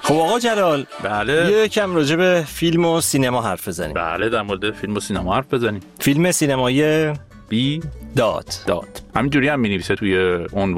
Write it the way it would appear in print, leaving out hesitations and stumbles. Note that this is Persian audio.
خب آقا جلال، بله. یه کم راجع به فیلم و سینما حرف بزنیم. بله، در مورد فیلم و سینما حرف بزنیم. فیلم سینمایی بی داد. همینجوری هم می‌نویسه توی عنوان.